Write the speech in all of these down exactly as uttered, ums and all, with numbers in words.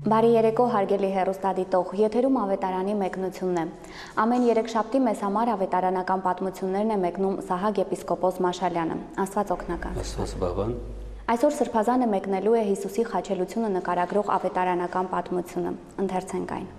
Բարի երեկո, հարգելի հեռուստադիտող, եթերում ավետարանի մեկնությունն է։ Ամեն երեքշաբթի մեզ համար ավետարանական պատմություններն է մեկնում Սահակ եպիսկոպոս Մաշալյանը։ Աստված օգնական։ Աստված բավան։ Այսօր Սրբազանը մեկնելու է Հիսուսի խաչելությունը նկարագրող ավետարանական պատմությունը։ Ընթերցենք այն։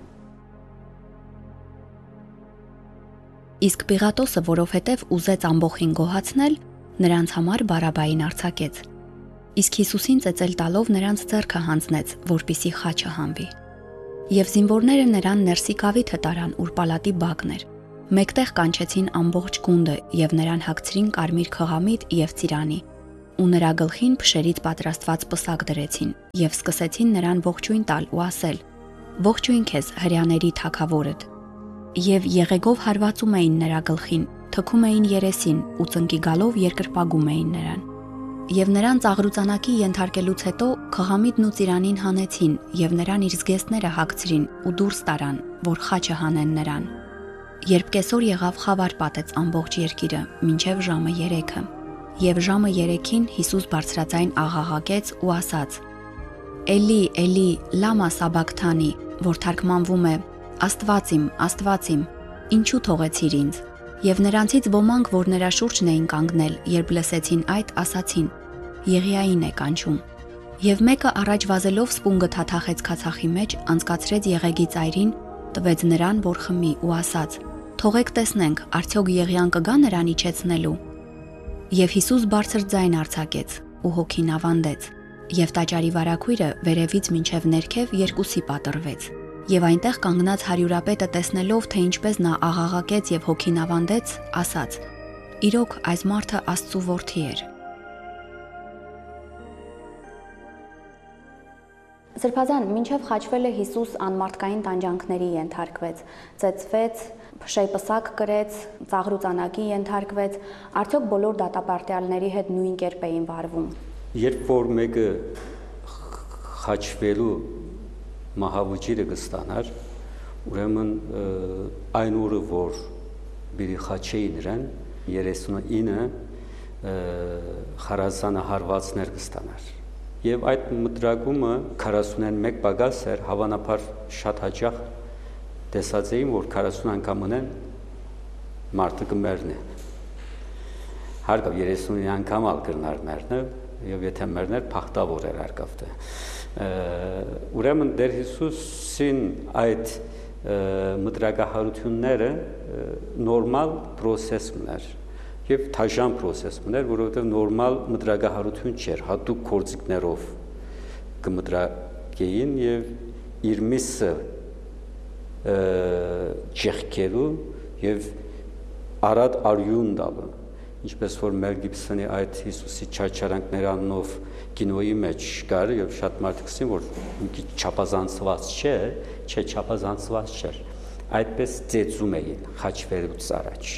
Իսկ Պիղատոսը, որովհետև ուզեց ամբոխին գոհացնել, նրանց համար Բարաբային արձակեց։ Իսկ Հիսուսին ծեծել տալով նրանց ձեռքը հանձնեց, որպիսի խաչը հանվի։ Եվ զինվորները նրան ներսի կավիթը տարան, ուր պալատի բակն էր։ Մեկտեղ կանչեցին ամբողջ գունդը եւ նրան հագցրին կարմիր խղամիտ եւ ծիրանի, ու նրա գլխին փշերից պատրաստված պսակ դրեցին եւ սկսեցին նրան ողջույն տալ ու ասել. «Ողջույն քեզ, հրյաների թագավորդ»։ Եվ եղեգով հարվածում էին նրա գլխին, թքում էին երեսին ու ծնկի գալով երկրպագում էին նրան։ Եվ նրան ծաղրուծանակի ենթարկելուց հետո խղամիտն ու ծիրանին հանեցին եւ նրան իր զգեստները հագցրին ու դուրս տարան, որ խաչը հանեն նրան։ Երբ կեսօր եղավ, խավար պատեց ամբողջ երկիրը, մինչև ժամը երեքը։ Եվ ժամը երեքին Հիսուս բարձրաձայն աղաղակեց ու ասաց. «Էլի, Էլի, լամա սաբակթանի», որ թարգմանվում է. «Աստված իմ, Աստված իմ, ինչու թողեցիր ինձ»։ Եվ նրանցից ոմանք, որ նրա շուրջն էին կանգնել, երբ լսեցին այդ, ասացին. «Եղիային է կանչում»։ Եվ մեկը առաջ վազելով սպունգը թաթախեց քացախի մեջ, անցկացրեց եղեգի ծայրին, տվեց նրան, որ խմի ու ասաց. «Թողեք տեսնենք, արդյոք եղիան կգա նրան իջեցնելու»։ Եվ Հիսուս բարձր ձայն արձակեց ու հոգին ավանդեց, եւ տաճարի վարագույրը վերևից մինչև ներքև երկուսի պատռվեց։ Եվ այնտեղ կանգնած հարյուրապետը տեսնելով, թե ինչպես նա աղաղակեց եւ հոգին ավանդեց, ասաց. «Իրոք այս մարդը Աստծու որդի էր»։ Սրբազան, մինչև խաչվելը Հիսուս անմարդկային տանջանքների ենթարկվեց, ծեծվեց, փշե պսակ կրեց, ծաղրուծանակի ենթարկվեց, արդյոք բոլոր դատապարտյալների հետ նույն կերպ էին վարվում։ Երբ որ մեկը խաչվելու մահավուճիրը կստանար, ուրեմն այն օրը, որ բերի խաչեի նրան, երեսունինը խարազանը հարվածներ կստանար։ Եվ այդ մտրակումը քառասունմեկ պագաս էր, հավանաբար շատ հաճախ տեսած էին, որ քառասուն անգամ ունեն մարդը կմեռնի։ Հարկավ երեսունին անգամ ալ կրնար մեռնը, եւ եթե մեռներ փախտավոր էր հարկավտը։ Ուրեմն Տեր Հիսուսին այդ մտրակահարությունները նորմալ պրոցես մներ եւ թաժան պրոցես մներ, որովհետեւ նորմալ մտրակահարություն չէր, հատուկ կորձիկներով կմտրակեին եւ իր միսը ճեղքելու եւ արադ արյուն տալու, ինչպես որ Մել Գիբսոնի այդ Հիսուսի չարչարանքներ անունով կինոյի մեջ կար եւ շատ մարդիկ ասին, որ մի քիչ չափազանցված չէ, չէ չափազանցված չէր, այդպես ծեծում էին խաչվելուց առաջ։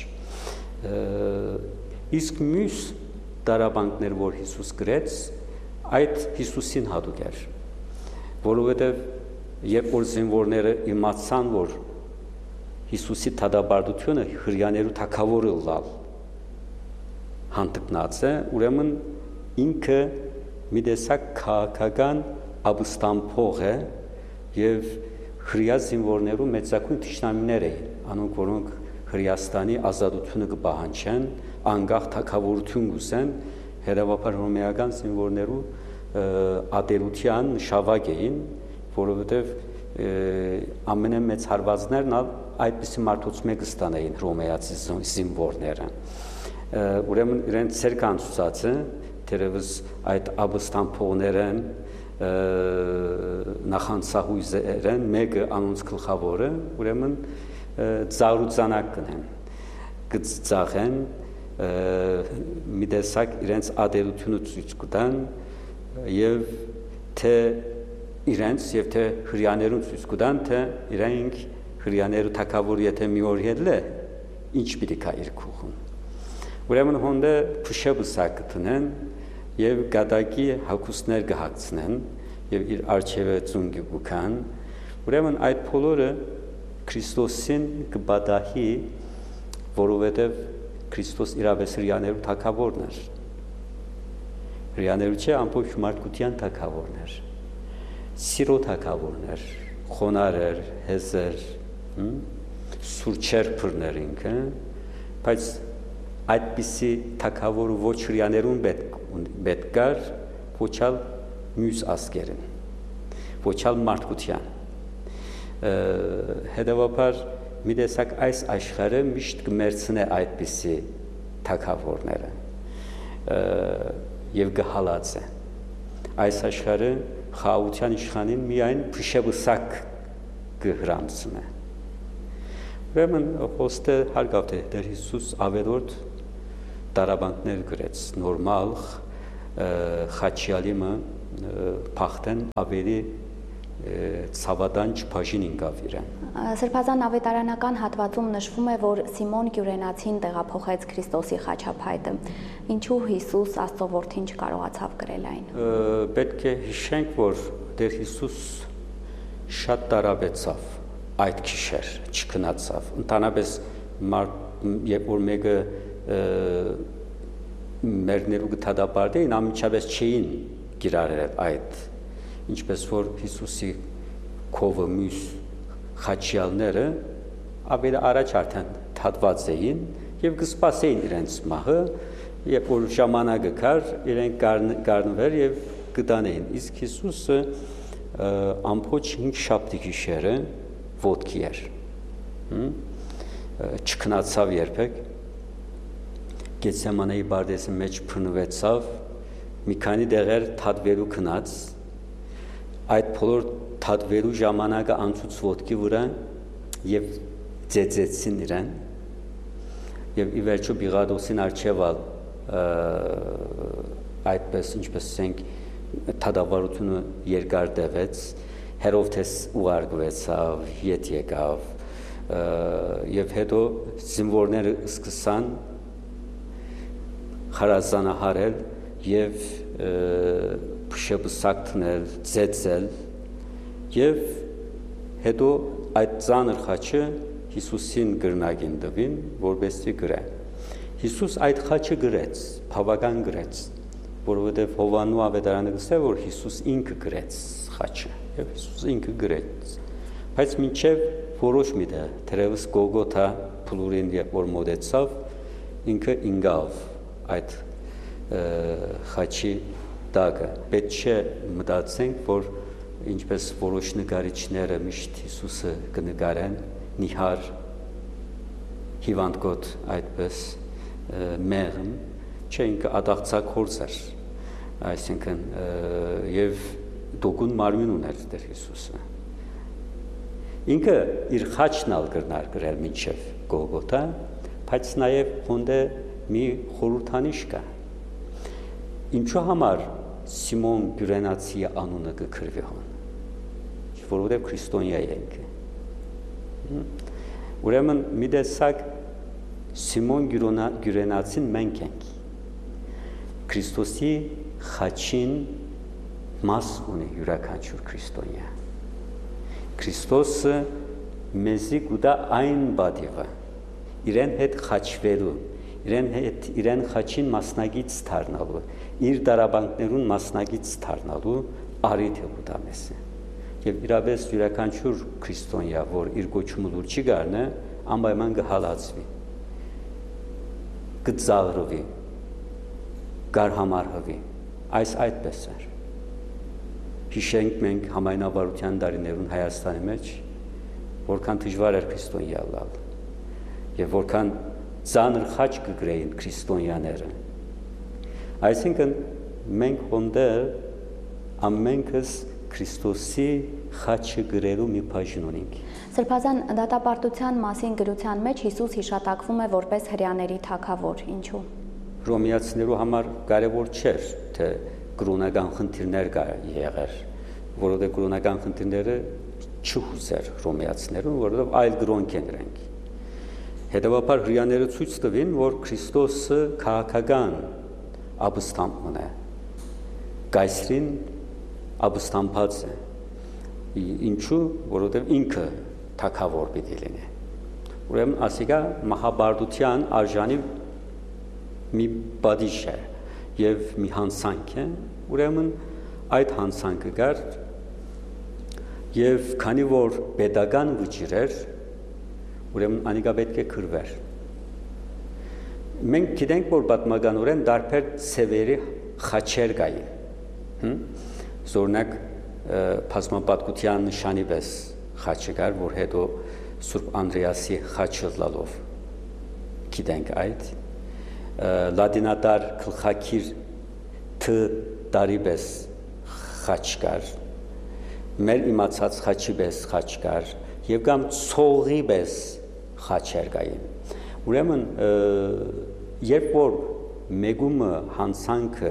Իսկ մյուս դարաբանքներ, որ Հիսուս գրեց, այդ Հիսուսին հատուկ էր, որովհետեւ երբ որ զինվորները իմացան, որ Հիսուսի թադաբարդությունը հրյաներու թագավորը լալ հանդգնած է, ուրեմն ինքը մի տեսակ քաղաքական ապստամբող է եւ հրյա զինվորներու մեծակույն թշնամիներ էին, անոնք որոնք Հրեաստանի ազատությունը կպահանջեն, անկախ թագավորություն կուզեն, հետևաբար հռոմեական զինվորներու ատելության նշավակ էին, որովհետեւ ամենամեծ հարվածներն այդպիսի մարդուց մեկը ստանային հռոմեացի զինվորները։ Ուրեմն իրենց ցերկանցուցածը թերևս այդ ապստամբողներն նախանցահույզերն մեկը անոնց գլխավորը, ուրեմն ծաղրուծանակ կնեն, կծաղեն, մի տեսակ իրենց ադելությունը ցույց կտան եւ թե իրենց եւ թե հրյաներուն ցույց կտան, թե իրենք հրյաներու թագավորը եթե մի օր ելը, ինչ պիտի կա իր քուխուն։ Ուրեմն հոնդը փշեբսակ կտնեն եւ գադակի հակուսներ կհագցնեն եւ իր արջևը ծունգի կուքան։ Ուրեմն այդ բոլորը Քրիստոսին կբադահի, որովհետև Քրիստոս իրավես հրյաներու թագավորն էր։ Հրյաներու չէ, ամբողջ մարդկության թագավորն էր։ սիրո թագավորներ, խոնարհեր, հեզեր, սուրճեր փռներ ինքը, բայց այդպիսի թագավորը ոչ հрьяաներուն պետք կար, ոչալ մյուս ազգերին, ոչալ մարդկության։ Հետևաբար մի տեսակ այս աշխարհը միշտ կմերցնե այդպիսի թագավորները եւ գհալած է։ Այս աշխարհը խաղաղության իշխանին միայն փշեբսակ կհրանցնե։ Ուրեմն խոսքը հարգավ թե Տեր Հիսուս ավելորդ դարաբանքներ գրեց նորմալ խաչյալիմը փախտեն ավելի ցավադան չփաժին ինկավ իրեն։ Սրբազան ավետարանական հատվածում նշվում է, որ Սիմոն Կյուրենացին տեղափոխեց Քրիստոսի խաչափայտը։ Ինչու Հիսուս Աստծո որդին չկարողացավ գրել այն։ Պետք է հիշենք, որ Տեր Հիսուս շատ տարավեցավ այդ քիշեր, չքնացավ։ Ընդհանրապես երբ որ մեկը մերներու գտադապարտեին ամիջապես չէին գիրարել այդ, ինչպես որ Հիսուսի քովը մյուս խաչյալները ավելի առաջ արդեն թատված էին եւ կսպասեին իրենց մահը, երբ որ ժամանակը կար, իրենք կառնվեր եւ կդանեին։ Իսկ Հիսուսը ամբողջ հինգ շաբթի գիշերը ոտքի էր, չքնացավ երբեք, Գեթսեմանեի բարձի մեջ փնվեցավ, մի քանի դեղեր թատվելու քնած, այդ բոլոր թատվելու ժամանակը անցուց ոտքի վրա եւ ծեծեցին իրեն եւ ի վերջո Պիղադոսին արչեվալ այդպես ինչպես ասենք թադավարությունը երկար տևեց, Հերովդես ուղարկվեցավ, ետ եկավ եւ հետո զինվորները սկսան խարազանահարել եւ փշեբսակտնել, ծեծել եւ հետո այդ ծանր խաչը Հիսուսին գրնագին տվին, որպեսզի գրե։ Հիսուս այդ խաչը գրեց, բավական գրեց, որովհետեւ Հովանու ավետարանը գսե որ Հիսուս ինքը գրեց խաչը եւ Հիսուս ինքը գրեց։ Բայց մինչեւ որոշ միտեղ, թերևս Գողգոթա փլուրին երբ որ մոտեցավ, ինքը ինգավ այդ խաչի տակը։ Պետք չէ մտածենք, որ ինչպես որոշ նկարիչները միշտ Հիսուսը կնկարեն նիհար հիվանդկոտ այդպես մեղմ, չէ ինքը ադաղցակորձ էր, այսինքն եւ դոգուն մարմին ուներ Տեր Հիսուսը։ Ինքը իր խաչն ալ կրնար գրել մինչև Գողգոթա, բայց նաեւ հոնդե մի խորհրդանիշ կա։ Ինչու համար Սիմոն Կյուրենացի անունը կգրվի հոն, որովհետև քրիստոնյա է ինքը։ Ուրեմն մի տեսակ Սիմոն Կյուրենացին մենք ենք։ Քրիստոսի խաչին մաս ունի յուրաքանչյուր քրիստոնյա։ Քրիստոսը մեզի կուտա այն բադիվը, իրեն հետ խաչվելու, իրեն հետ իրեն խաչին մասնագից դառնալու, իր դարաբանքներուն մասնագից դառնալու արիթ է կուտա մեզի։ Եվ իրապես յուրաքանչյուր քրիստոնյա, որ իր գոչումը լուր չի գարնը, անպայման կհալածվի, կծաղրվի, գարհամարհվի, այս այդպես էր։ Հիշենք մենք համայնավարության տարիներուն Հայաստանի մեջ, որքան դժվար էր քրիստոնյա լալ, եւ որքան ծանր խաչ կգրեին քրիստոնյաները։ Այսինքն մենք հոնդեր ամենքս Քրիստոսի խաչը գրելու մի բաժին ունենք։ Սրբազան դատապարտության մասին գրության մեջ Հիսուս հիշատակվում է որպես հրեաների թագավոր, ինչու։ Ռոմեացիներու համար կարևոր չէր, թե կրոնական խնդիրներ կա եղեր, որովհետև կրոնական խնդիրները չհուսեր ռոմեացիներուն, որովհետև այլ կրոնք են իրենք։ Հետևաբար հրեաները ցույց տվին, որ Քրիստոսը քաղաքական ապստամբն է, կայսրին ապստամբած է, ինչու, որովհետև ինքը թագավոր պիտի լինի։ Ուրեմն ասիկա մահաբարդության արժանի մի բադիժ է եւ մի հանցանք է, ուրեմն այդ հանցանքը գար Եվ քանի որ pedagogan վճիռ էր, ուրեմն անիկա պետք է քրվեր։ Մենք գիտենք, որ պատմականորեն դարբեր ցևերի խաչեր կային։ Օրինակ բազմապատկության նշանի պես խաչը կար, որ հետո Սուրբ Անդրեասի խաչը լալով գիտենք այդ լատինատար գլխակիր თ տարի պես խաչ կար, մեր իմացած խաչի պես խաչ կար եւ կամ ցողի պես խաչեր կային։ Ուրեմն երբ որ մեգումը հանցանքը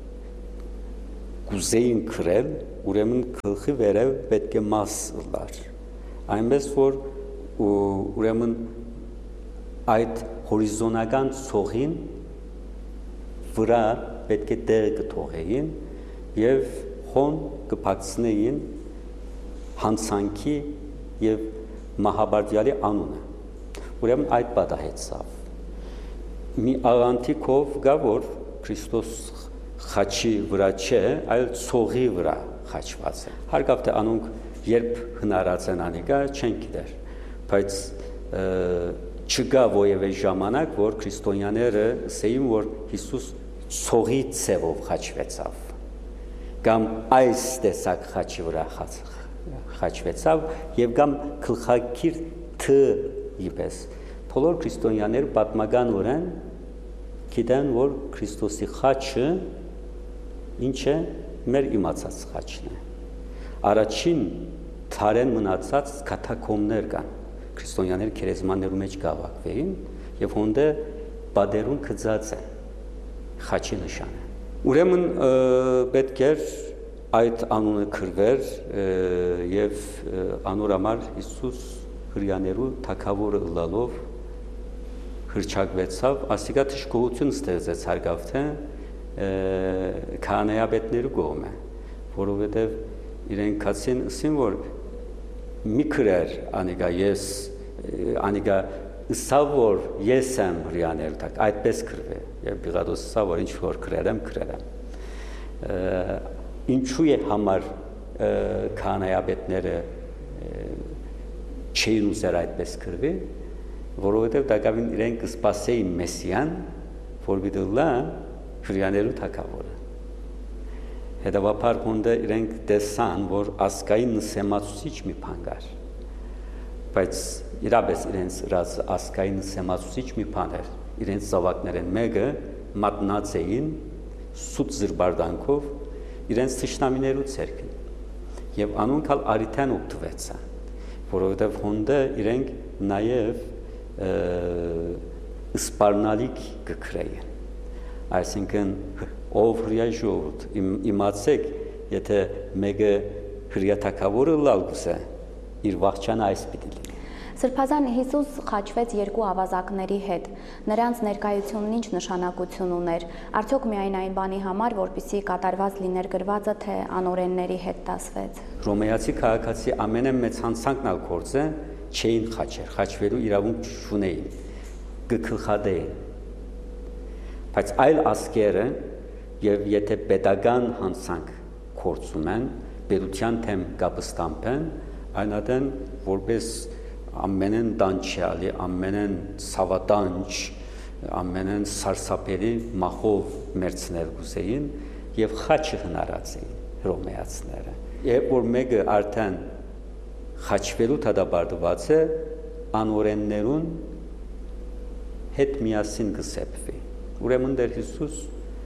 կուզեին քրել, ուրեմն գլխի վերև պետք է մաս լար, այնպես որ ուրեմն այդ հորիզոնական ցողին վրա պետք է տեղ կթողեին եւ հոն կփակցնեին հանցանքի եւ մահաբարդյալի անունը։ Ուրեմն այդ պատահեցավ։ Մի աղանթիկով գա, որ Քրիստոս խաչի վրա չէ, այլ ցողի վրա խաչված է։ Հարկավ թե անոնք երբ հնարած են անիկա չեն գիտեր, բայց չկա ովևէ ժամանակ, որ քրիստոնյաները ասեին, որ Հիսուս ցողի ցևով խաչվեցավ, կամ այս տեսակ խաչի վրա խաչվեցավ եւ կամ գլխակիր თ իպես։ Բոլոր քրիստոնյաները պատմականորեն գիտեն, որ Քրիստոսի խաչը ինչ է, մեր իմացած խաչն է։ Առաջին թարեն մնացած կաթակոմներ կան, քրիստոնյաները քերեզմաններու մեջ գավակվեին եւ հոնդե բادرուն գծած են խաչի նշանը։ Ուրեմն պետք էր այդ անունը քրվեր եւ անոր համար Հիսուս հրյաներու թագավորը լալով հրճակվեցավ, ասիկա թշկողություն ստեղծեց հարգավ թե քահանայապետներու կողմը, որովհետեւ իրենք ասին, ասին որ մի քրեր անիկա ես անիկա սավ որ ես եմ հրյաներ տակ այդպես քրվե եւ Պիղատոս սավ որ ինչ որ քրերեմ քրերեմ ինչու է համար քահանայապետները չէին ուզեր այդպես քրվի, որովհետեւ դակավին իրենք սպասեին Մեսիան, որ դիտելա հրյաներու թագավորը։ Հետևաբար հոնդը իրենք տեսան, որ ասկային նսեմացուցիչ մի բան կար, բայց իրապես իրենց ռազ ասկային նսեմացուցիչ մի բան էր, իրենց զավակներեն մեկը մատնած էին սուտ զրբարդանքով իրենց թշնամիներու ցերքին եւ անոնքալ արիթան օգտվեցան, որովհետեւ հոնդը իրենք նաեւ սպառնալիք կքրեին, այսինքն ով հրյա ժողովուրդ իմացեք, եթե մեկը հրյա թագավորը լալ գուսե իր վախճանը այս պիտի լինի։ Սրբազան Հիսուս խաչվեց երկու ավազակների հետ, նրանց ներկայությունն ինչ նշանակություն ուներ, արդյոք միայն այն բանի համար, որպեսզի կատարված լիներ գրվածը, թե անօրենների հետ դասվեց։ Ռոմեացի քաղաքացի ամենամեծ հանցանքն ալ գործը չէին խաչեր, խաչվելու իրավունք չունեին, կգլխադեին, բայց այլ ասկերը եւ եթե pedagogan հանցանք գործում են, պետության թեմ կապստամփեն, այնադեն որպես ամենեն դանչյալի, ամենեն ցավատանջ, ամենեն սարսափելի մախով մերցնել գուզեին եւ խաչը հնարած էին ռոմեացիները։ Երբ որ մեկը արդեն խաչվելու դադարված է, անօրեններուն հետ միասին կսեպվի։ Ուրեմն դեր Հիսուս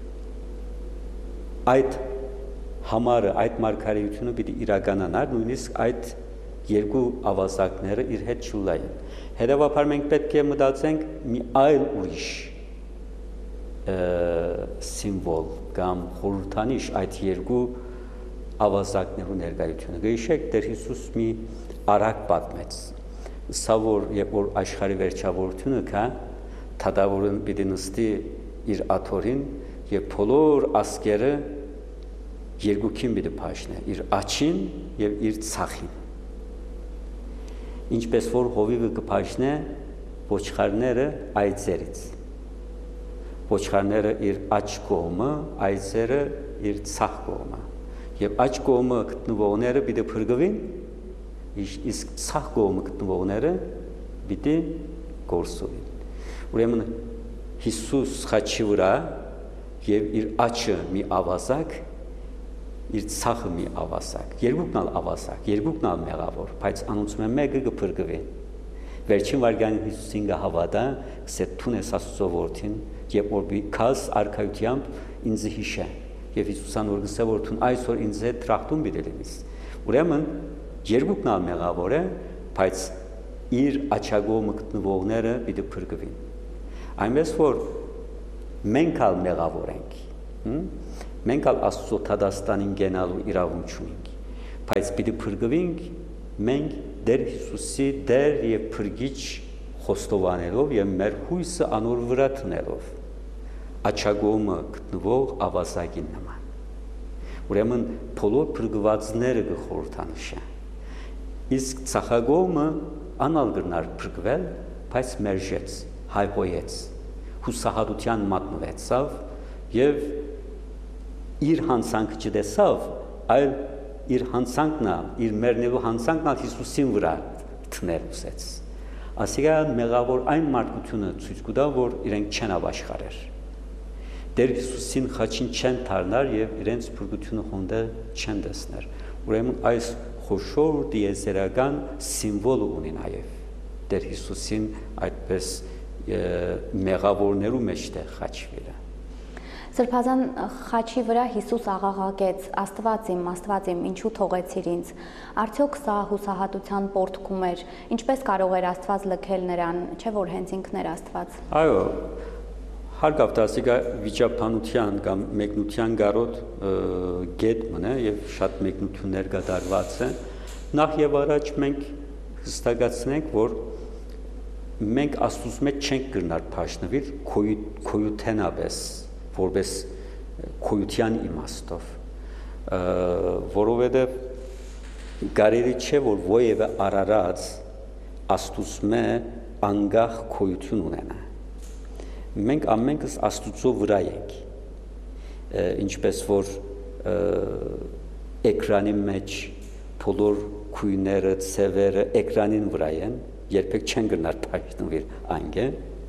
այդ համարը, այդ մարգարեությունը պիտի իրականանար, նույնիսկ այդ երկու ավազակները իր հետ չուլային։ Հետևաբար մենք պետք է մտածենք մի այլ ուրիշ սիմվոլ կամ խորհրդանիշ այդ երկու ավազակներու ներկայությունը։ Գիշեք Տեր Հիսուս մի արագ պատմեց։ Սա որ երբ որ աշխարհի վերջավորությունը կա, թադավորն պիտի նստի իր աթորին եւ բոլոր ասկերը երկուքին պիտի փաշնե, իր աչին եւ իր ցախին։ Ինչպես որ հովիվը կփաշնե ոչխարները այծերից։ Ոչխարները իր աչ կողմը, այծերը իր ցախ կողմը։ Եվ աչ կողմը գտնվողները պիտի փրկվին, իսկ ցախ կողմը գտնվողները պիտի գործողին։ Ուրեմն Հիսուս խաչի վրա եւ իր աչը մի ավազակ, իր ցախը մի ավազակ, երկուքն ալ ավազակ, երկուքն ալ մեղավոր, բայց անոնցում է մեկը կփրկվի։ Վերջին վարքյանին Հիսուսին գահավատա, սե տուն ես Աստծո որդին, եւ որ քաս արքայությամբ ինձ հիշե։ Եվ Հիսուսան որ գսե որ տուն այսօր ինձ հետ տրախտում բիդելինից։ Ուրեմն երկուքն ալ մեղավոր է, բայց իր աչագոմը գտնվողները պիտի փրկվին։ Այնպես որ մենք ալ մեղավոր ենք, մենք ալ Աստծո թադաստանին գնալու իրավունք չունենք, բայց պիտի փրկվենք մենք Դեր Հիսուսի դեր եւ փրկիչ խոստովանելով եւ մեր հույսը անոր վրա տնելով աչագոմը գտնվող ավազակին նման։ Ուրեմն բոլոր փրկվածները կխորհրդանշեն։ Իսկ ցախագոմը անալ գրնար փրկվել, բայց մերժեց, հայհոյեց, հուսահատության մատնվեցավ եւ իր հանցանքը չտեսավ, այլ իր հանցանքն, իր մեռնելու հանցանքն Հիսուսին վրա տնել ուզեց։ Ասիկա մեղավոր այն մարդկությունը ցույց կտա, որ իրենք չեն ապաշխարեր։ Դեր Հիսուսին խաչին չեն թարնար եւ իրենց փրկությունը խոնդը չեն տեսներ։ Ուրեմն այս խոշոր դիեզերական սիմվոլը ունի նաեւ Դեր Հիսուսին այդպես մեղավորներու մեջտեղ խաչվելը։ Սրբազան խաչի վրա Հիսուս աղաղակեց. Աստված իմ, Աստված իմ, ինչու թողեցիր ինձ։ Արդյոք սա հուսահատության պորտքում էր։ Ինչպես կարող էր Աստված լքել նրան, չէ՞ որ հենց ինքն էր Աստված։ Այո, հարկավ դասիկա վիճաբանության կամ մեկնության գարոտ գետ մնա եւ շատ մեկնություններ կատարված են։ Նախ եւ առաջ մենք հստակացնենք, որ մենք Աստծուց մեջ չենք գրնար փաշնվիր քոյութենաբես որպես քոյության իմաստով, որովհետև կարելի չէ, որ ովևէ արարած Աստծո անգախ քոյություն ունենա։ Մենք ամենքս Աստծո վրա ենք, ինչպես որ էկրանի մեջ բոլոր քույները, ցևերը էկրանին վրա են, երբեք չեն գնար փաշնվիր անգե։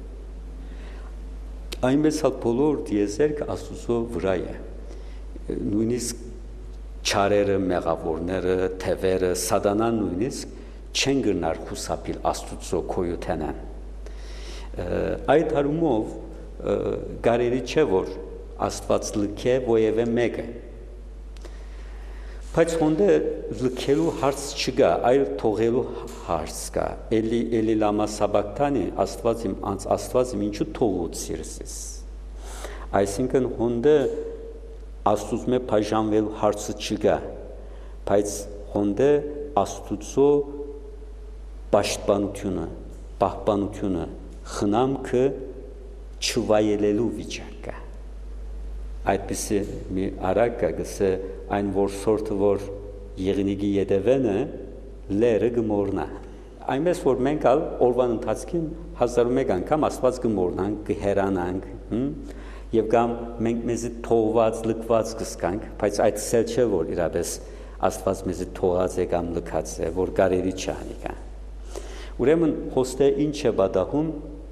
Այնպես հալ բոլոր դիեզերքը Աստծո վրա է, նույնիսկ չարերը, մեղավորները, թևերը, սատանան նույնիսկ չեն գնար խուսափիլ Աստծո քոյութենը։ Այդ հարումով կարելի չէ, որ Աստված լքե ովևէ մեկը։ Բայց հոնդե լքելու հարց չկա, այլ թողելու հարց կա։ Էլի էլի լամա սաբակտանի Աստված իմ անց Աստված իմ ինչու թողուցիր ես։ Այսինքն հոնդե Աստծո մեջ բաժանվելու հարցը չկա, բայց հոնդե Աստծո պաշտպանությունը, պահպանությունը, խնամքը չվայելելու վիճակը։ Այդպիսի մի արակա գսե այն որ սորտը որ եղնիկի ետևենը լերը գմորնա։ Այնպես որ մենք ալ օրվան ընթացքին հազար ու մեկ անգամ Աստված գմորնանք, կհերանանք, եւ կամ մենք մեզի թողված, լքված կսկանք, բայց այդ սել չէ որ իրապես Աստված մեզի թողած է կամ լքած է, որ կարելի չի անիկա։ Ուրեմն հոստե ինչ է բադահում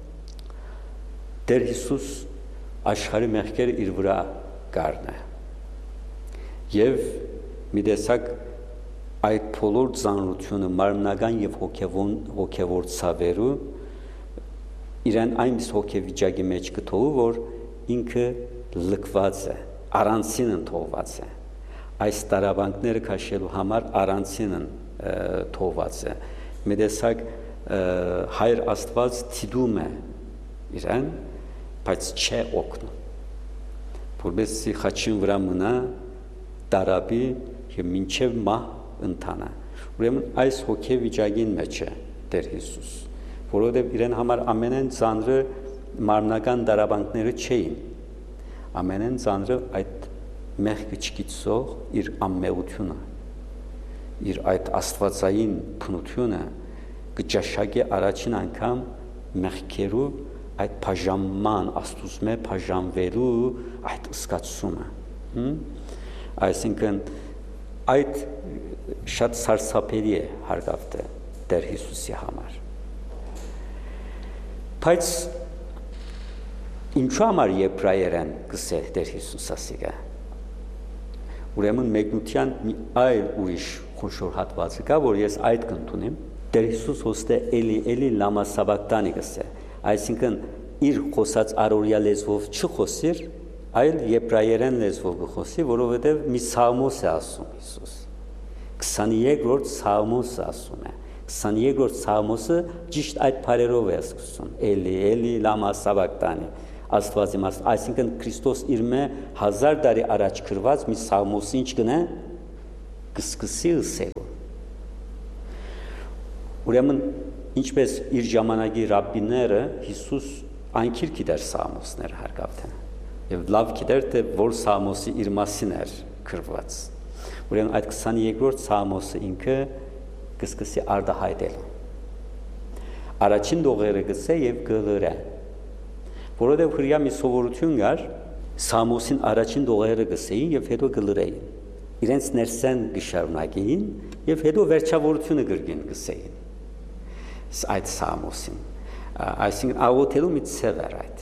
Դեր Հիսուս աշխարհի մեղքերը իր վրա կառնա։ Եվ մի տեսակ այդ բոլոր ծանրությունը մարմնական եւ հոգեվոր ցավերու իրեն այնպես հոգեվիճակի մեջ կթողու, որ ինքը լքված է, առանցին թողված է։ Այս տարաբանքները քաշելու համար առանցին թողված է։ Մի տեսակ Հայր Աստված թիդում է իրեն, բայց չէ օգնում։ Որպեսզի խաչին վրա մնա տարապի եւ մինչեւ մահ ընթանա։ Ուրեմն այս հոգեվիճակին մեջ է Տեր Հիսուս, որովհետեւ իրեն համար ամենեն ծանրը մարմնական դարաբանքները չէին։ Ամենեն ծանրը այդ մեղքը չկիցող իր ամմեղությունը, իր այդ աստվածային փնությունը կճաշակի առաջին անգամ մեղքերու այդ բաժանման Աստծո մեջ բաժանվելու այդ սկացումը։ Այսինքն այդ շատ սարսափելի է հարգավտը Տեր Հիսուսի համար։ Բայց ինչու համար եբրայերեն գսե Տեր Հիսուս ասիկա։ Ուրեմն մեկնության մի այլ ուրիշ խոշոր հատվածը կա, որ ես այդ կընդունեմ։ Տեր Հիսուս հոստե էլի էլի լամա սաբակտանի գսե, այսինքն իր խոսած առօրյա լեզվով չխոսիր, այլ եբրայերեն լեզվով գխոսի, որովհետև մի սաղմոս է ասում Հիսուս։ քսաներորդ սաղմոս ասում է։ քսաներորդ սաղմոսը ճիշտ այդ բառերով է ասում։ Էլի էլի լամա սաբակտանի։ Աստվածի մաս, այսինքն Քրիստոս իր մե հազար տարի առաջ գրված մի սաղմոսի ինչ գնա կսկսի ըսելու։ Ուրեմն ինչպես իր ժամանակի ռաբբիները Հիսուս այնքիր գիտեր սաղմոսները հարգավտը եւ լավ գիտեր թե որ սաղմոսի իր մասին էր գրված։ Ուրեմն այդ քսաներորդ սաղմոսը ինքը կսկսի արտահայտել։ Առաջին դողերը գսե եւ գլրե։ Որովհետև հրյա մի սովորություն կար, Սամոսին առաջին դողերը գսեին եւ հետո գլրեին։ Իրենց ներսեն գշարունակեին եւ հետո վերջավորությունը գրգին գսեին։ Այդ Սամոսին, այսինքն աղոթելու մի ցև էր այդ։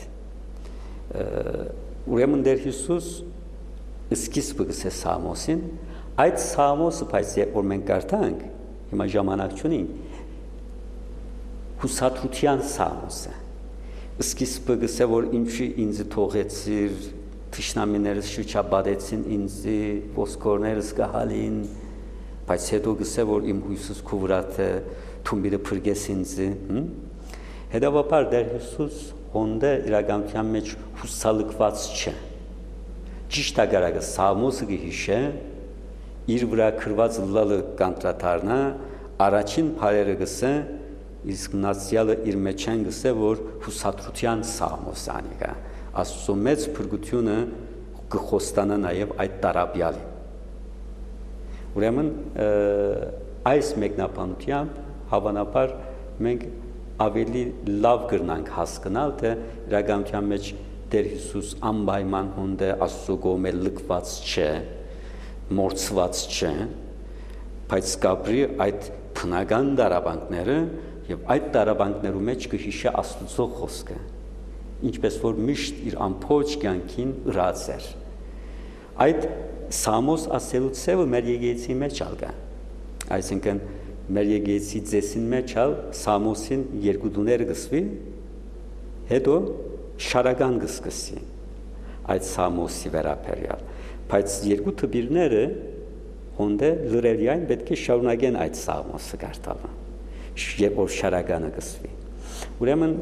Ուրեմն Տեր Հիսուս սկիզբը գսե Սամոսին, այդ Սամոսը բայց երբ որ մենք կարդանք, հիմա ժամանակ չունենք, հուսադրության Սամոս է։ Սկիզբը գսե որ ինչի ինձ թողեցիր, թշնամիներս շրջապատեցին ինձ, ոսկորներս կհալին, բայց հետո գսե որ իմ հույսս քո վրա է, դու մի փրկես ինձ։ Հետևաբար Տեր Հիսուս հոնդե իրականության մեջ հուսալքված չէ։ Ճիշտ ագարակը Սամոսը գհիշե, իր վրա գրված լալը կանտրատարնա, առաջին բառերը գսե, իսկ մնացյալը իր մեջ են գսե, որ հուսադրության Սամոս անիկա, Աստծո մեծ փրկությունը կխոստանա նաև այդ տարաբյալին։ Ուրեմն այս մեկնաբանությամբ հավանաբար մենք ավելի լավ կրնանք հասկանալ, թե իրականության մեջ Տեր Հիսուս անպայման հոնդե Աստծո կողմէ լքված չէ, մորցված չէ, բայց կապրի այդ բնական դարաբանքները եւ այդ դարաբանքներու մեջ կհիշե Աստծո խոսքը, ինչպես որ միշտ իր ամբողջ կյանքին ըրած էր։ Այդ Սամոս ասելու ցևը մեր եկեղեցի մեջ ալկա, այսինքն մեր եկեղեցի ձեսին մեջ ալ Սամոսին երկու դուներ գսվի, հետո շարական գսկսի այդ Սամոսի վերաբերյալ, բայց երկու թբիրները հոնդե լրելիայն պետք է շարունակեն այդ Սամոսը կարդալը, երբ որ շարականը գսվի։ Ուրեմն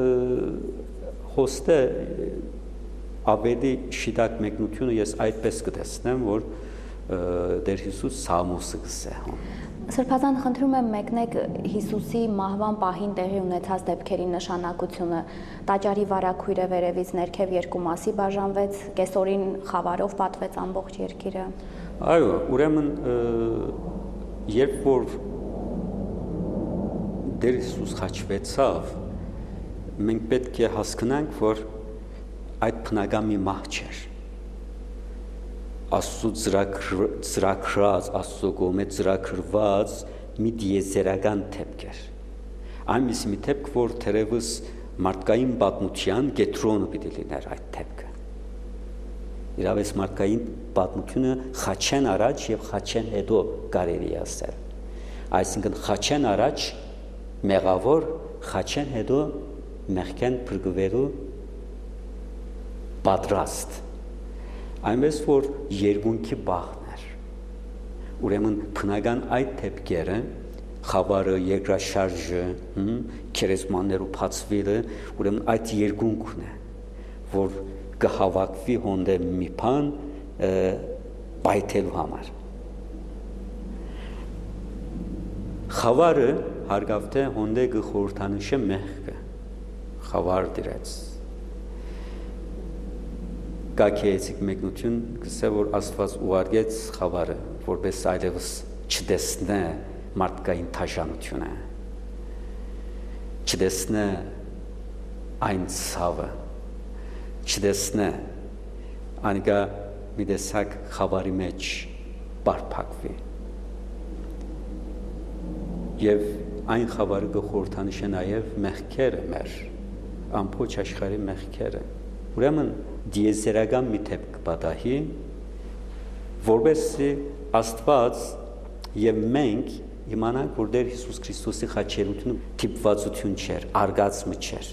հոստե ավելի շիտակ մեկնությունը ես այդպես կտեսնեմ, որ Տեր Հիսուս Սամոսը գսե։ Սրբազան խնդրում եմ մեկնեք Հիսուսի մահվան պահին տեղի ունեցած դեպքերի նշանակությունը։ Տաճարի վարագույրը վերևից ներքև երկու մասի բաժանվեց, կեսօրին խավարով պատվեց ամբողջ երկիրը։ Այո, ուրեմն երբ որ Տեր Հիսուս խաչվեցավ, մենք պետք է հասկանանք, որ այդ բնական մի մահ չէր։ Աստծո ծրագրած, Աստծո կողմէ ծրագրված մի դիեզերական դեպք էր։ Այնպիսի մի դեպք, որ թերևս մարդկային պատմության կենտրոնը պիտի լիներ այդ դեպքը։ Իրավես մարդկային պատմությունը խաչեն առաջ եւ խաչեն հետո կարելի է ասել։ Այսինքն խաչեն առաջ մեղավոր, խաչեն հետո մեղքեն փրկվելու պատրաստ։ Այնպես որ երկունքի բախն էր։ Ուրեմն բնական այդ դեպքերը, խավարը, երկրաշարժը, քերեզմաններու բացվելը, ուրեմն այդ երկունքն է, որ կհավաքվի հոնդե մի բան պայթելու համար։ Խավարը հարգավտե հոնդե կխորհրդանշե մեղքը, խավար դրեց։ Կակեեցիկ մեկնություն կսե, որ Աստված ուղարկեց խավարը, որպես այլևս չտեսնե մարդկային թաշանությունը, չտեսնե այն ցավը, չտեսնե անիկա մի տեսակ խավարի մեջ բարփակվի, եւ այն խավարը գխորթանիշ է նաեւ մեղքերը մեր ամբողջ աշխարհի մեղքերը ուրեմն դիեզերական մի թեփ կպատահի որովհետեւ Աստված եւ մենք իմանանք որ Տեր Հիսուս Քրիստոսի խաչելությունը թիպվածություն չէր արգացում չէր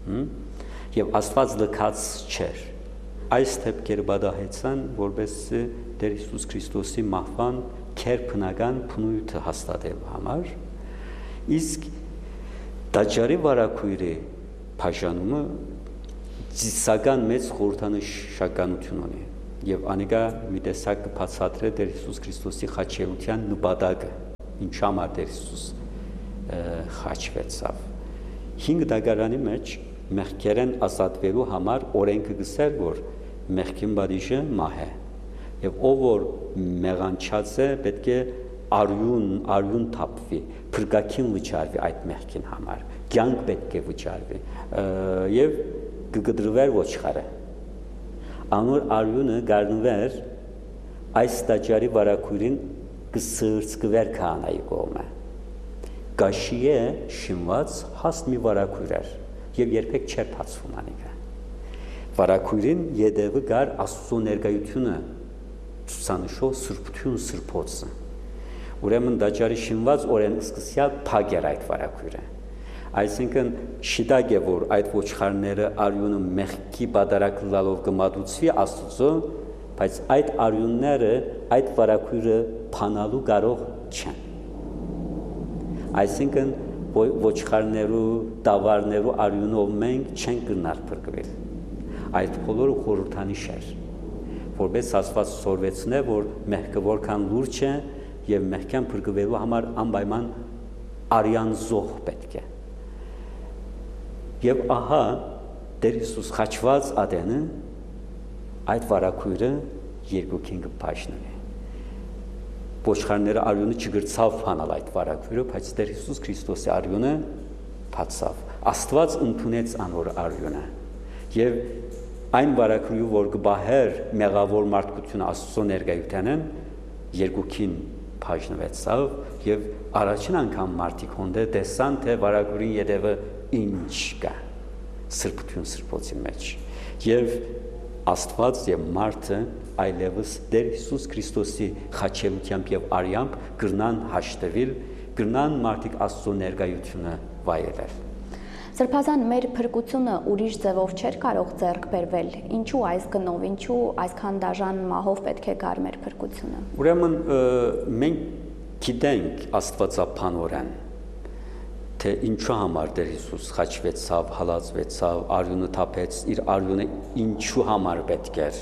եւ Աստված լքած չէր այս թեփքերը բադահեցան որովհետեւ Տեր Հիսուս Քրիստոսի մահվան քերբնական փնույթը հաստատելու համար իսկ դաջարի վարակույրի բաժանումը ծիսական մեծ խորհրդանշականություն ունի եւ անիկա մի տեսակ կբացատրե Տեր Հիսուս Քրիստոսի խաչելության նպատակը ինչ համար Տեր Հիսուս խաչվեցավ հինգ դագարանի մեջ մեղքերեն ազատվելու համար օրենքը գսեր որ մեղքին բադիժը մահ է եւ ով որ մեղանչած է պետք է արյուն արյուն թափվի փրկակին վճարվի այդ մեղքին համար կյանք պետք է վճարվի եւ կգդրվեր ոչխարը անոր արյունը գարնվեր այս տաճարի վարակույրին կսրծկվեր քահանայի կողմը գաշի է շինված հաստ մի վարակույր եւ երբեք չէր բացվում անիկա վարակույրին յետևը գար Աստծո ներկայությունը ցուցանշող սրբություն սրբոցը ուրեմն տաճարի շինված օրեն սկսյալ փակ էր այդ վարակույրը այսինքն շիտակ է որ այդ ոչխարները արյունը մեղքի բادرակ լալով կմատուցվի Աստծո բայց այդ արյունները այդ վարակույրը փանալու կարող չեն այսինքն ոչխարներու տավարներու արյունով մենք չենք գնալ փրկվել այդ բոլորը խորհրդանիշ էր որպես Աստված սորվեցնե որ մեղքը որքան լուրջ է եւ մեղքան փրկվելու համար անպայման արյան զոհ պետք է եւ ահա Տեր Հիսուս խաչված ադենը այդ վարակույրը երկուքին կփաշնվի ոչխարները արյունը չգրցավ փանալ այդ վարակույրը բայց Տեր Հիսուս Քրիստոսի արյունը փացավ Աստված ընդունեց անոր արյունը եւ այն վարակույրը որ կբահեր մեղավոր մարդկությունը Աստծո ներկայությանն երկուքին փաշնվեցավ եւ առաջին անգամ մարդիկ հոնդե տեսան թե վարակույրի յետևը ինչ կա սրբություն սրբոցի մեջ եւ Աստված եւ մարդը այլևս Տեր Հիսուս Քրիստոսի խաչելությամբ եւ արյամբ գրնան հաշտվել գրնան մարդիկ Աստծո ներկայությունը վայելել Սրբազան մեր փրկությունը ուրիշ ձևով չէր կարող ձեռք բերվել ինչու այս գնով ինչու այսքան դաժան մահով պետք է գար մեր փրկությունը Ուրեմն մենք գիտենք Աստվածափանորեն թե ինչու համար Տեր Հիսուս խաչվեցավ, հալածվեցավ, արյունը թափեց, իր արյունը ինչու համար պետք էր։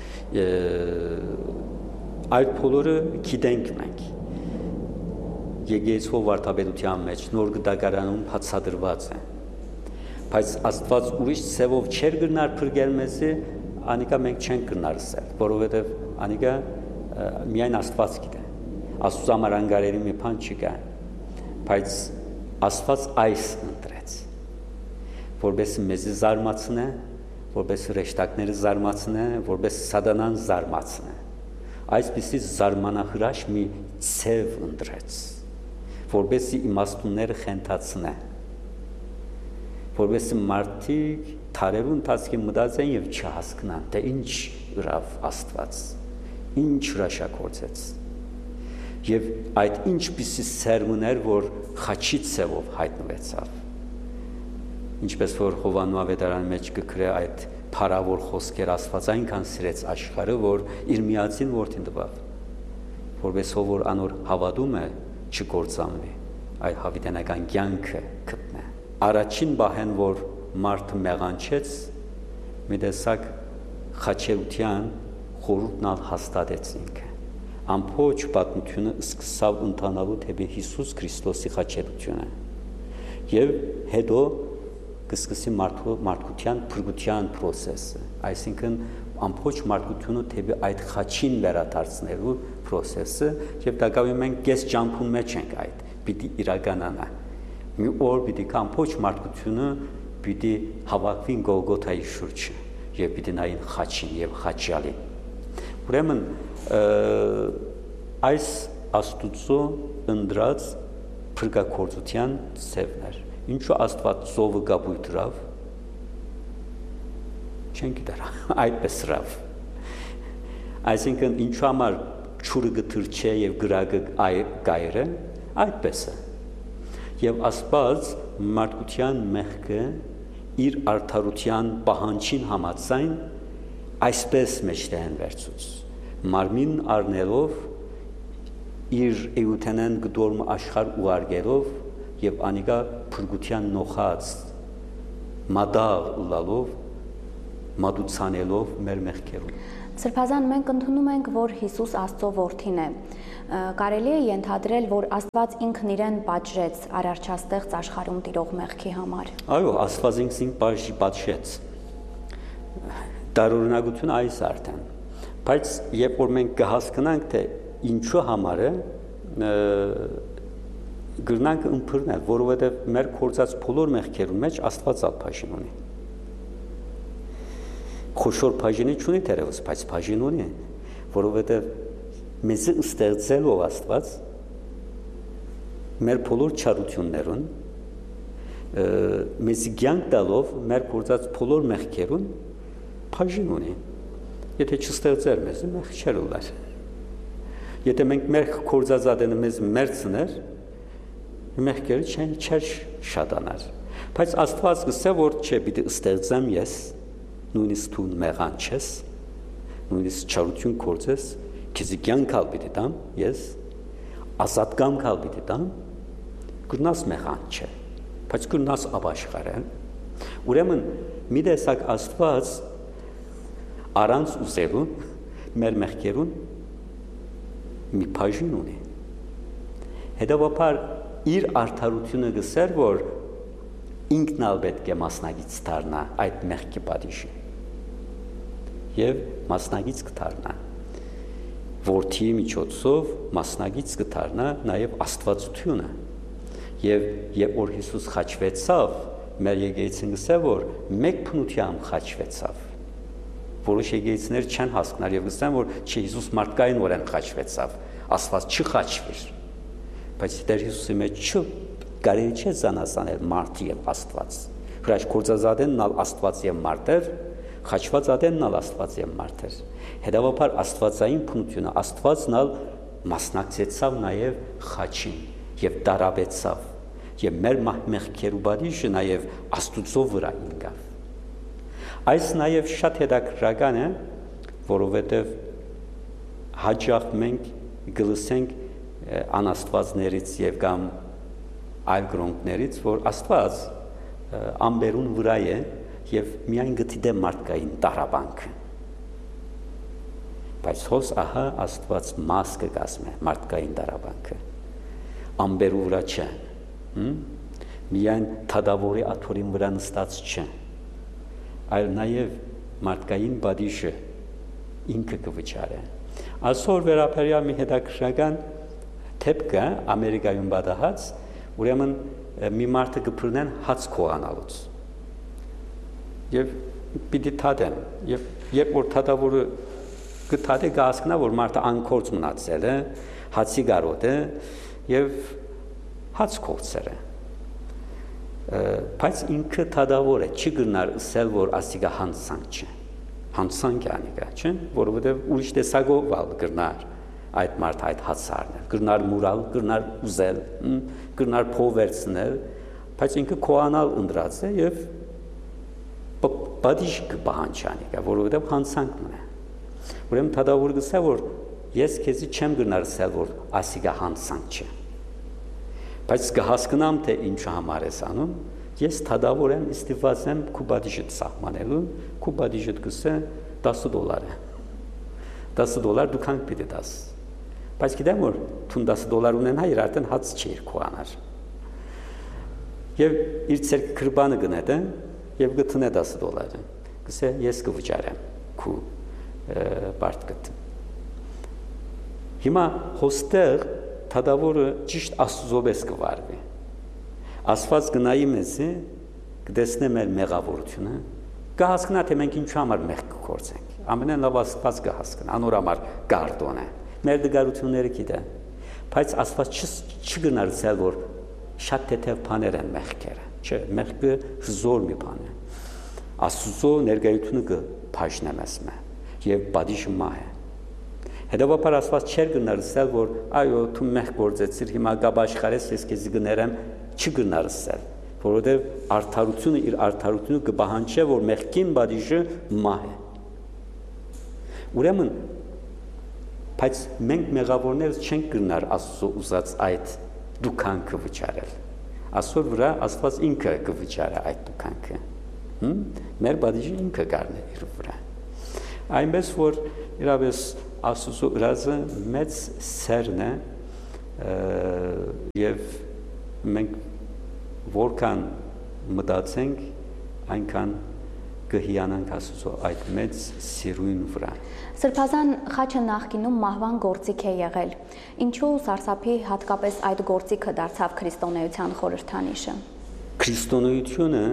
Այդ բոլորը գիտենք մենք։ Եկեղեցու վարդապետության մեջ նոր գդագարանում հացադրված է։ Բայց Աստված ուրիշ ցևով չեր գնար փրկել մեզի, անիկա մենք չենք գնար սել, որովհետև անիկա միայն Աստված գիտե։ Աստծո համար անգարելի մի բան չկա։ Բայց Աստված այս ընտրեց, որպես մեզի զարմացնե, որպես ռեշտակները զարմացնե, որպես սատանան զարմացնե։ Այսպիսի զարմանահրաշ մի ցև ընտրեց, որպեսզի իմաստունները խենթացնե, որպեսզի մարդիկ թարերու ընթացքի մտածեն եւ չհասկանան, թե ինչ ուրավ Աստված, ինչ հրաշագործեց։ Եվ այդ ինչպիսի սերմուներ, որ խաչի ցևով հայտնվեցավ։ Ինչպես որ Հովանու ավետարանի մեջ կգրե այդ փարավոր խոսքեր Աստված այնքան սիրեց աշխարհը, որ իր միածին որդին տվավ, որպես որ անոր հավատում է չկործանվի, այլ հավիտենական կյանքը գտնե։ Առաջին բահեն, որ մարդը մեղանչեց, մի տեսակ խաչելության խորհուրդն հաստատեց ինքը։ Ամբողջ պատմությունը սկսավ ընթանալու թեպի Հիսուս Քրիստոսի խաչելությունը եւ հետո կսկսի մարդկության փրկության process-ը, այսինքն ամբողջ մարդկությունը թեպի այդ խաչին վերադարձնելու process-ը եւ դակավի մենք կես ճամփուն մեջ ենք այդ պիտի իրականանա մի օր պիտի ամբողջ մարդկությունը պիտի հավաքվին Գողգոթայի շուրջը եւ պիտի նային խաչին եւ խաչյալին Ուրեմն այս Աստուծո ընդրած փրկակորձության ծևն էր։ Ինչու Աստված ծովը գաբույտ դրավ։ Չեն գիտեր, այդպես դրավ։ Այսինքն ինչու համար ջուրը գթրչե եւ գրագը գայրը, այդպես է։ Եվ Աստված մարդկության մեղքը իր արդարության պահանջին համաձայն այսպես մեջտեղեն վերցուց։ Մարմին առնելով իր էութենեն գդորմ աշխարհ ուղարկելով եւ անիկա փրկության նոխած մադաղ լալով մատուցանելով մեր մեղքերուն։ Սրբազան մենք ընդունում ենք, որ Հիսուս Աստծո որդին է։ Կարելի է ենթադրել, որ Աստված ինքն իրեն պատժեց արարչաստեղծ աշխարհում տիրող մեղքի համար։ Այո, Աստված ինքն պատժեց։ Տարօրինակություն այս արդեն։ Բայց երբ որ մենք կհասկանանք, թե ինչու համար է, գրնանք ըմբռնել, որովհետև մեր կործած բոլոր մեղքերում մեջ Աստված ալփաշին ունի։ Խոշոր բաժինի չունի թերևս, բայց բաժին ունի, որովհետև մեզ ստեղծելով Աստված մեր բոլոր չարություններուն, մեզ կյանք տալով մեր կործած բոլոր մեղքերուն բաժին ունի։ Եթե չստեղծեր մեզ, մեղք չէր ուներ։ Եթե մենք մեղք կործածատենը մեզ մերցներ, մեղքերը չեն չեր շատանար։ Բայց Աստված գսե որ չէ, պիտի ստեղծեմ ես, նույնիսկ դու մեղան չես, նույնիսկ չարություն կործես, քեզ կյանք ալ պիտի տամ, ես ազատ կամք ալ պիտի տամ, գտնաս մեղան չէ, բայց գտնաս ապաշխարել։ Ուրեմն մի տեսակ Աստված առանց ուզելու մեր մեղքերուն մի բաժին ունի։ Հետևաբար իր արդարությունը գսեր, որ ինքն ալ պետք է մասնագից դառնա այդ մեղքի պատիժին։ Եվ մասնագից կդառնա։ Որդիի միջոցով մասնագից կդառնա նաև Աստվածությունը։ Եվ երբ որ Հիսուս խաչվեցավ, մեր եկեղեցին գսե, որ մեկ փնությամբ խաչվեցավ։ Որոշ եկեղեցիներ չեն հասկնար եւ գսեն, որ չէ Հիսուս մարդկային օրեն խաչվեցավ, Աստված չխաչվիր։ Բայց Տեր Հիսուսի մեջ չի կարելի չէ զանազանել մարդ եւ Աստված։ Հրաշ կործածատենն ալ Աստված եւ մարդ էր, խաչվածատենն ալ Աստված եւ մարդ էր։ Հետևաբար Աստվածային փնությունը Աստվածն ալ մասնակցեցավ նաեւ խաչին եւ դարաբեցավ եւ մեր մեղքերու բաժինը նաեւ Աստուծո վրա ինգավ։ Այս նաև շատ հետաքրքրական է, որովհետև հաճախ մենք գլսենք անաստվածներից եւ կամ այլ գրոնքներից, որ Աստված ամբերուն վրա է եւ միայն գտիդե մարդկային տարաբանքը։ Բայց հոս ահա Աստված մաս կգազմե մարդկային տարաբանքը։ Ամբերու վրա չէ։ Միայն թադավորի աթորին վրա նստած չէ։ Այլ նաև մարդկային բադիշը ինքը կվճարե։ Այսօր վերաբերյալ մի հետաքրքրական թեփք է Ամերիկայում բադահած, ուրեմն մի մարդը կփռնեն հաց քողանալուց։ Եվ պիտի թադեն, եւ երբ որ թադավորը կթադե կհասկանա, որ մարդը անկորձ մնացել է, հացի գարոտ է եւ հաց քողցել է։ Բայց ինքը թադավոր է, չի գնար ասել, որ ասիգա հանցանք չէ, հանցանք է անիկա, չէ, որովհետև ուրիշ տեսակով ալ գնար այդ մարդ այդ հացարն է, գնար մուրալ, գնար ուզել, գնար փող վերցնել, բայց ինքը քոանալ ընդրած է եւ բադիշ կպահանջ անիկա, որովհետև հանցանք մնա։ Ուրեմն թադավոր գսե, որ ես քեզի չեմ գնար ասել, որ ասիգա հանցանք չէ։ Բայց կհասկանամ, թե ինչ համար ես անում, ես թադավոր եմ, ստիպված եմ քու բադիժդ սահմանելու, քու բադիժդ գսե դասը դոլար է։ դասը դոլար դու քանք պիտի դաս։ Բայց գիտեմ, որ թուն դասը դոլար ունենա, իր արդեն հաց չի իր քու անար։ Եվ իր ցերկ քրբանը գնետ է, եւ գտնե դասը դոլարը։ Գսե ես կվճարեմ քու բարդ գտ։ Հիմա հոստեղ թադավորը ճիշտ Աստուծոպես կվարվի։ Աստված գնայի մեզ է, կտեսնե մեր մեղավորությունը, կհասկանա, թե մենք ինչու համար մեղք կկործենք։ Ամենեն լավ Աստված կհասկանա, անոր համար գարդոն է։ Մեր դգարությունները գիտե։ Բայց Աստված չգնարցել, որ շատ թեթև բաներ են մեղքերը, չէ, մեղքը զոր մի բան է։ Աստծո ներկայությունը կփաշնե մեզ մե եւ բադիժը մահ է։ Հետևաբար Աստված չէր գնարսել, որ այո, դու մեղք գործեցիր, հիմա գաբ աշխարհես ես քեզ գներեմ, չգնարսել, որովհետեւ արդարությունը իր արդարությունը կբահանջի, որ մեղքին բադիժը մահ է։ Ուրեմն, բայց մենք մեղավորներս չենք գնար Աստծո ուզած այդ դուքանքը վճարել։ Աստծո վրա Աստված ինքը կվճարի այդ դուքանքը։ Մեր բադիժը ինքը գարնե իր վրա։ Այնպես որ իրավես Աստծո ուրազը մեծ սերն է եւ մենք որքան մտածենք այնքան կհիանանք Աստծո այդ մեծ սիրուն վրա։ Սրբազան խաչը նախկինում մահվան գործիք է եղել։ Ինչու սարսափի հատկապես այդ գործիքը դարձավ քրիստոնեության խորհրդանիշը։ Քրիստոնեությունը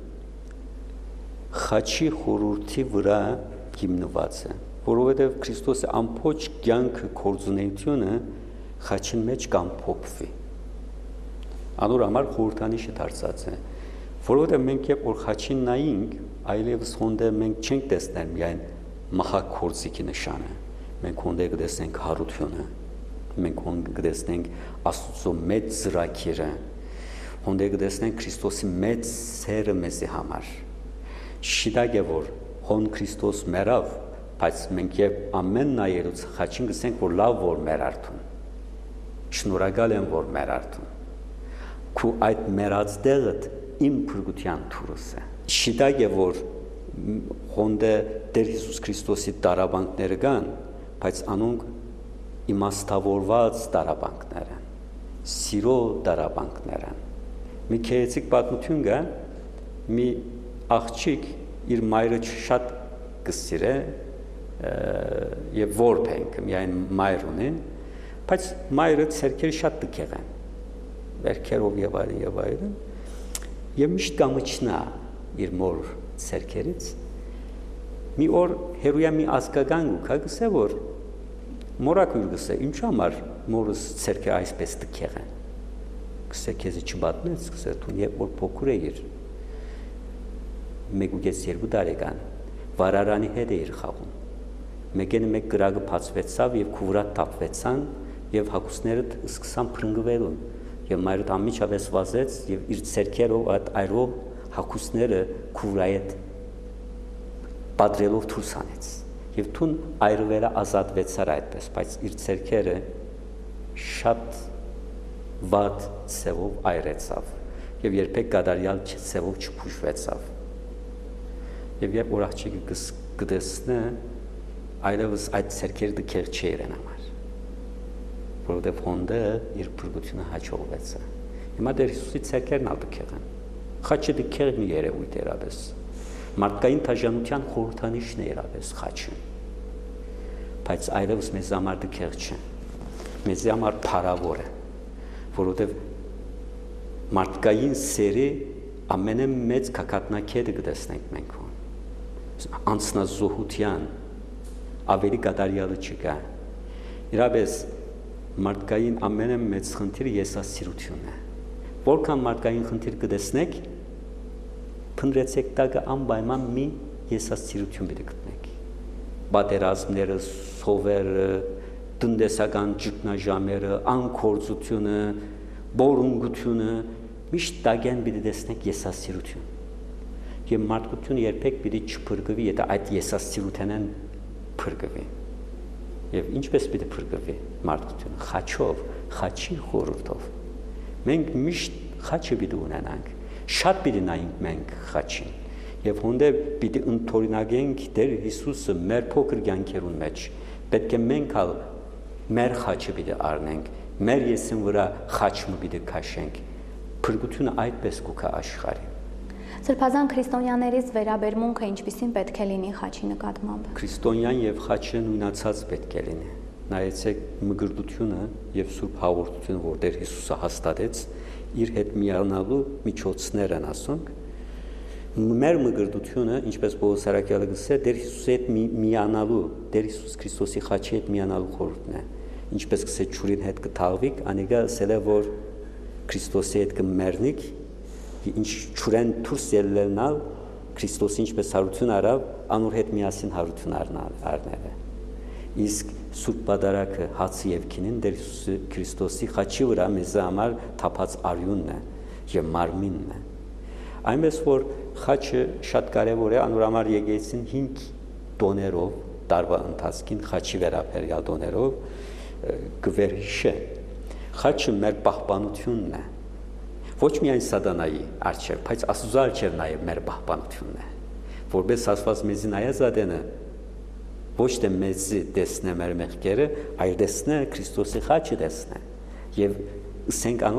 խաչի խորհրդի վրա հիմնված է, որովհետև Քրիստոսի ամբողջ կյանքը կորձունեությունը խաչին մեջ կամփոփվի։ Անոր համար խորհրդանիշը դարձած է, որովհետև մենք երբ որ խաչին նայենք, այլևս հոնդե մենք չենք տեսնել միայն մահակորձիկի նշանը, մենք հոնդե կտեսնենք հարությունը, մենք հոնդե կտեսնենք Աստծո մեծ ծրագիրը, հոնդե կտեսնենք Քրիստոսի մեծ սերը մեզի համար։ Շիտակ է որ հոն Քրիստոս մեռավ, բայց մենք երբ ամեն նայելուց խաչին գսենք, որ լավ որ մեր արդուն, շնորհակալ եմ որ մեր արդուն, քու այդ մեռած տեղդ իմ փրկության թուրս է։ Շիտակ է որ հոնդե Տեր Հիսուս Քրիստոսի տարաբանքները կան, բայց անոնք իմաստավորված տարաբանքներ են, սիրո տարաբանքներ են։ Մի քերեցիկ պատմություն կա, մի աղջիկ իր մայրը շատ կսիրե եւ որբ ենք միայն մայր ունի, բայց մայրը ցերքերը շատ տքեղ են, վերքերով եւ այլն եւ այլն, եւ միշտ կամիչնա իր մոր ցերքերից։ Մի օր հերոյա մի ազգական գուքա գսե որ մորակույր գսե ինչ համար մորս ցերքը այսպես տքեղ են։ Գսե քեզ չբատնեց, գսե դու երբ որ փոքր էիր մեկուկես երկու տարեկան վարարանի հետ էիր խաղում։ Մեկեն մեկ գրագը բացվեցավ եւ քուվրա տապվեցան եւ հակուսներդ սկսան փրկվելուն եւ մայրդ ամիջապես վազեց եւ իր ցերքերով այդ այրով հակուսները քուվրայի հետ պատրելով դուրս անեց եւ թուն այրվելը ազատվեցար այդպես, բայց իր ցերքերը շատ վատ ցևով այրեցավ եւ երբեք գադարյալ ցևով չփուշվեցավ։ Եվ երբ որ աղջիկը կտեսնե, այլևս այդ ցերքերը դքեր չերեն համար, որովհետև հոնդը իր փրկությունը հաջողվեց է։ Հիմա Տեր Հիսուսի ցերքերն ալ դքեր են։ Խաչը դքեր մի երևույթ երապես։ Մարդկային դաժանության խորհրդանիշն է երապես խաչը։ Բայց այլևս մեզ համար դքեր չէ։ Մեզ համար փառավոր է, որովհետև մարդկային սերի ամենամեծ կակատնակետը կտեսնենք մենք հոն։ Անձնազոհության ավելի կատարյալը չկա։ Իրապես մարդկային ամենամեծ խնդիրը եսասիրությունն է։ Որքան մարդկային խնդիր կտեսնեք, փնտրեցեք տակը անպայման մի եսասիրություն պիտի գտնեք։ Պատերազմները, սովերը, տնտեսական ճգնաժամերը, անկորձությունը, բորունգությունը, միշտ տակեն պիտի տեսնեք եսասիրություն։ Եվ մարդկությունը երբեք պիտի չփրկվի, եթե այդ եսասիրութենեն փրկվի։ Եվ ինչպես պիտի փրկվի մարդկությունը, խաչով, խաչի խորհրդով։ Մենք միշտ խաչը պիտի ունենանք, շատ պիտի նայենք մենք խաչին։ Եվ հոնդե պիտի ընդօրինակենք Տեր Հիսուսը մեր փոքր կյանքերուն մեջ։ Պետք է մենք ալ մեր խաչը պիտի առնենք, մեր եսին վրա խաչը պիտի քաշենք։ Փրկությունը այդպես կուքա աշխարհի։ Սրբազան քրիստոնյաներից վերաբերմունքը ինչպիսին պետք է լինի խաչի նկատմամբ։ Քրիստոնյան եւ խաչը նույնացած պետք է լինի։ Նայեցեք մգրտությունը եւ սուրբ հաղորդությունը, որ Տեր Հիսուսը հաստատեց, իր հետ միանալու միջոցներ են ասոնք։ Մեր մգրտությունը, ինչպես Պողոս Արաքյալը գսե, Տեր Հիսուսի հետ միանալու, Տեր Հիսուս Քրիստոսի խաչի հետ միանալու խորհուրդն է։ Ինչպես գսե ճուրին հետ կթաղվիկ, անիկա ասել է, որ Քրիստոսի հետ կմեռնիկ, ինչ ճուրեն դուրս ելնալ Քրիստոսի ինչպես հարություն արավ, անոր հետ միասին հարություն առնել։ Իսկ Սուրբ Պատարագը հացի եւ քինին Տեր Քրիստոսի խաչի վրա մեզ համար թափած արյունն է եւ մարմինն է։ Այնպես որ խաչը շատ կարեւոր է, անոր համար եկեցին հինգ տոներով տարվա ընթացքին խաչի վերաբերյալ տոներով գվերհիշե։ Խաչը մեր պահպանությունն է։ Ոչ միայն սատանայի արչև, բայց Աստծո արչև նաև մեր պահպանությունն է։ Որպես ասված մեզի նայած ադենը ոչ թե մեզի տեսնե մեր մեղքերը, այլ տեսնե Քրիստոսի խաչը տեսնե։ Եվ ասենք